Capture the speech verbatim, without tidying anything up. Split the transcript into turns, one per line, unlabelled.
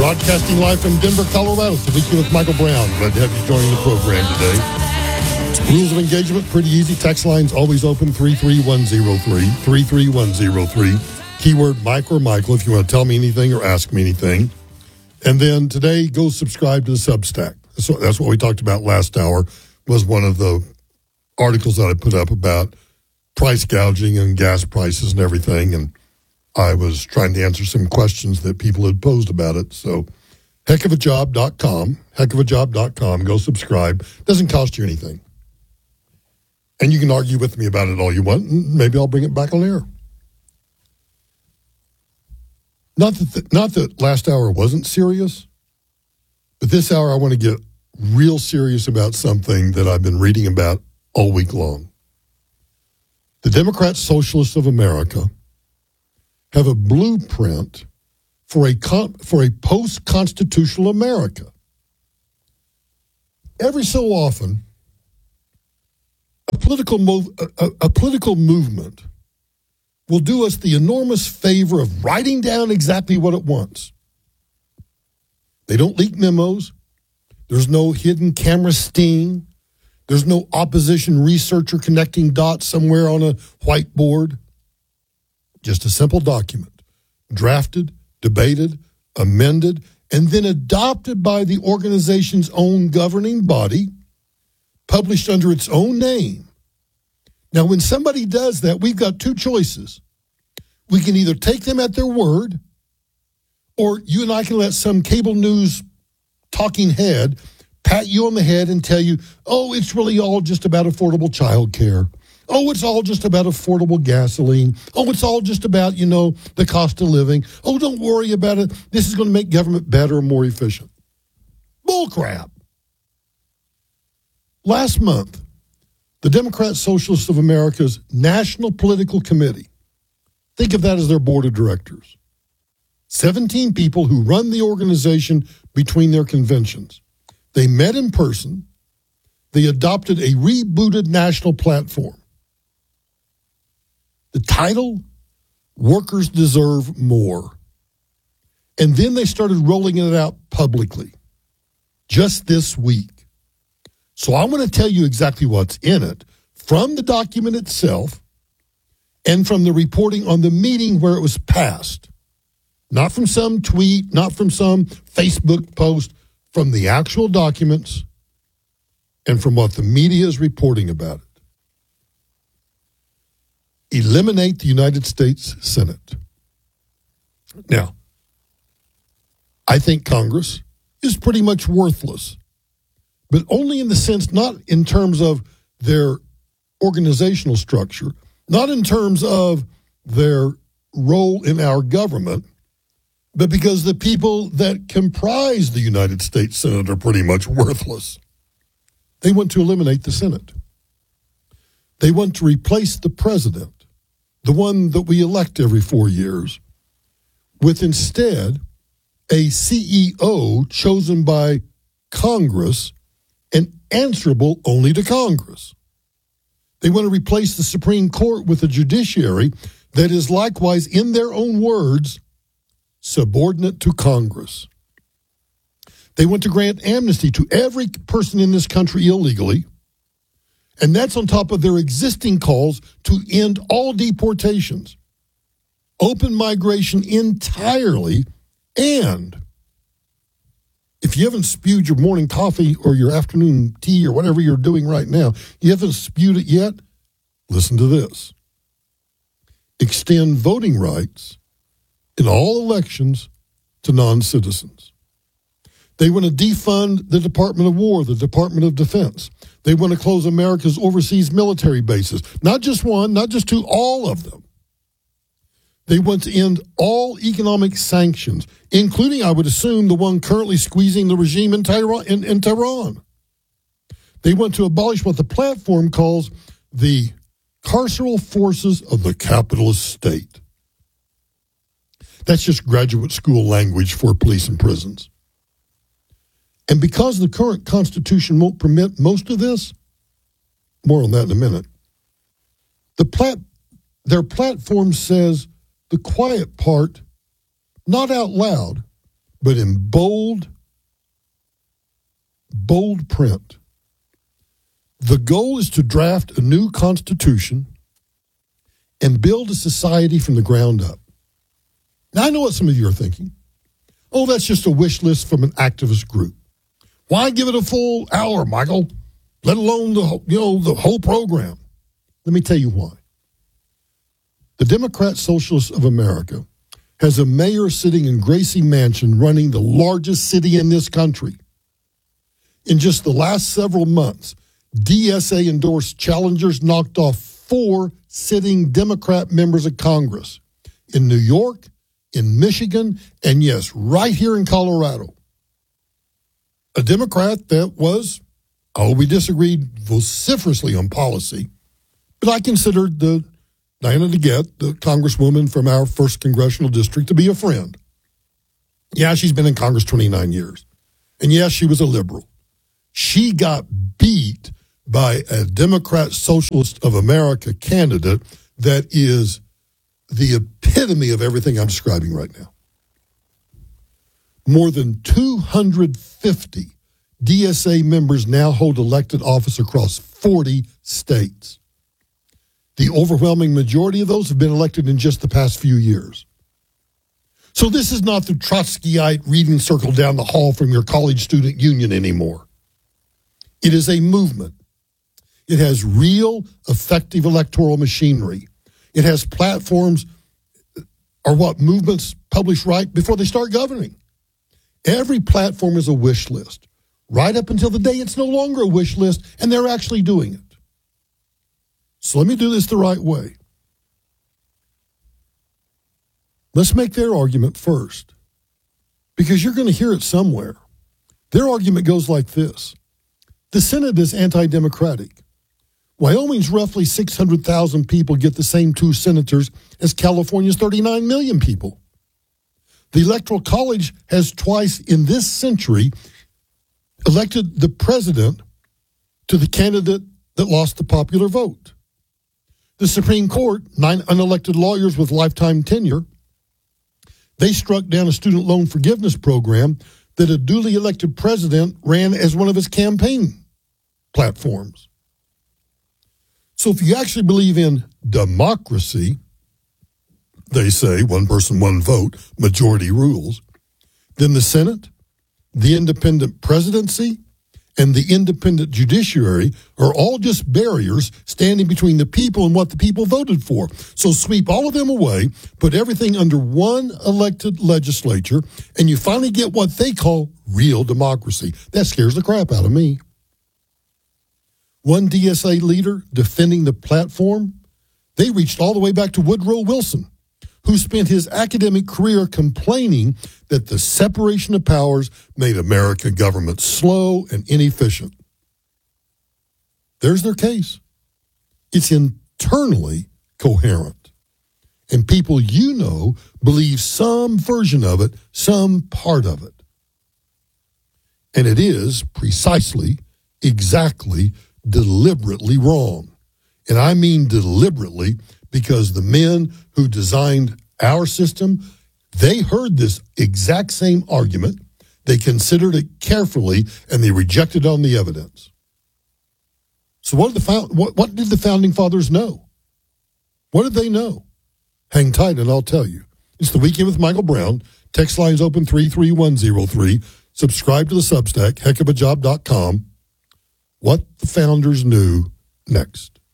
Broadcasting live from Denver, Colorado. Speaking with Michael Brown. Glad to have you joining the program today. Rules of engagement, pretty easy. Text lines always open, three three one zero three, three three one zero three. Keyword Mike or Michael if you want to tell me anything or ask me anything. And then today, go subscribe to the Substack. So that's what we talked about last hour, was one of the articles that I put up about price gouging and gas prices and everything. And I was trying to answer some questions that people had posed about it. So heck of a job dot com, heck of a job dot com, go subscribe. Doesn't cost you anything. And you can argue with me about it all you want, and maybe I'll bring it back on air. Not that, the, not that last hour wasn't serious, but this hour I want to get real serious about something that I've been reading about all week long. The Democrat Socialists of America have a blueprint for a con- for a post-constitutional America. Every so often, a political mov- a, a political movement will do us the enormous favor of writing down exactly what it wants. They don't leak memos. There's no hidden camera sting. There's no opposition researcher connecting dots somewhere on a whiteboard. Just a simple document, drafted, debated, amended, and then adopted by the organization's own governing body, published under its own name. Now, when somebody does that, we've got two choices. We can either take them at their word, or you and I can let some cable news talking head pat you on the head and tell you, oh, it's really all just about affordable child care. Oh, it's all just about affordable gasoline. Oh, it's all just about, you know, the cost of living. Oh, don't worry about it. This is going to make government better and more efficient. Bullcrap. Last month, the Democrat Socialists of America's National Political Committee, think of that as their board of directors, seventeen people who run the organization between their conventions. They met in person. They adopted a rebooted national platform. The title, Workers Deserve More. And then they started rolling it out publicly just this week. So I want to tell you exactly what's in it from the document itself and from the reporting on the meeting where it was passed. Not from some tweet, not from some Facebook post, from the actual documents and from what the media is reporting about it. Eliminate the United States Senate. Now, I think Congress is pretty much worthless, but only in the sense, not in terms of their organizational structure, not in terms of their role in our government, but because the people that comprise the United States Senate are pretty much worthless. They want to eliminate the Senate. They want to replace the president, the one that we elect every four years, with instead a C E O chosen by Congress and answerable only to Congress. They want to replace the Supreme Court with a judiciary that is likewise, in their own words, subordinate to Congress. They want to grant amnesty to every person in this country illegally, and that's on top of their existing calls to end all deportations, open migration entirely, and if you haven't spewed your morning coffee or your afternoon tea or whatever you're doing right now, you haven't spewed it yet, listen to this. Extend voting rights in all elections to non-citizens. They want to defund the Department of War, the Department of Defense. They want to close America's overseas military bases. Not just one, not just two, all of them. They want to end all economic sanctions, including, I would assume, the one currently squeezing the regime in Tehran. In, in Tehran. They want to abolish what the platform calls the carceral forces of the capitalist state. That's just graduate school language for police and prisons. And because the current Constitution won't permit most of this, more on that in a minute, the plat- their platform says the quiet part, not out loud, but in bold, bold print. The goal is to draft a new constitution and build a society from the ground up. Now, I know what some of you are thinking. Oh, that's just a wish list from an activist group. Why give it a full hour, Michael? Let alone the, you know, the whole program. Let me tell you why. The Democrat Socialists of America has a mayor sitting in Gracie Mansion running the largest city in this country. In just the last several months, D S A-endorsed challengers knocked off four sitting Democrat members of Congress in New York, in Michigan, and yes, right here in Colorado. A Democrat that was, oh, we disagreed vociferously on policy, but I considered the Diana DeGette, the congresswoman from our first congressional district, to be a friend. Yeah, she's been in Congress twenty-nine years. And yes, she was a liberal. She got beat by a Democrat Socialist of America candidate that is the epitome of everything I'm describing right now. More than two hundred fifty D S A members now hold elected office across forty states. The overwhelming majority of those have been elected in just the past few years. So this is not the Trotskyite reading circle down the hall from your college student union anymore. It is a movement. It has real, effective electoral machinery. It has platforms, or what movements publish right before they start governing. Every platform is a wish list, right up until the day it's no longer a wish list and they're actually doing it. So let me do this the right way. Let's make their argument first, because you're going to hear it somewhere. Their argument goes like this. The Senate is anti-democratic. Wyoming's roughly six hundred thousand people get the same two senators as California's thirty-nine million people. The Electoral College has twice in this century elected the president to the candidate that lost the popular vote. The Supreme Court, nine unelected lawyers with lifetime tenure, they struck down a student loan forgiveness program that a duly elected president ran as one of his campaign platforms. So if you actually believe in democracy, they say one person, one vote, majority rules, then the Senate, the independent presidency, and the independent judiciary are all just barriers standing between the people and what the people voted for. So sweep all of them away, put everything under one elected legislature, and you finally get what they call real democracy. That scares the crap out of me. One D S A leader defending the platform, they reached all the way back to Woodrow Wilson, who spent his academic career complaining that the separation of powers made American government slow and inefficient. There's their case. It's internally coherent. And people you know believe some version of it, some part of it. And it is precisely, exactly, deliberately wrong. And I mean deliberately, because the men who designed our system, they heard this exact same argument, they considered it carefully, and they rejected on the evidence. So what did the what, what did the Founding Fathers know? What did they know? Hang tight and I'll tell you. It's The Weekend with Michael Brown. Text lines open three three one zero three. Subscribe to the Substack, heck of a job dot com. What the founders knew next.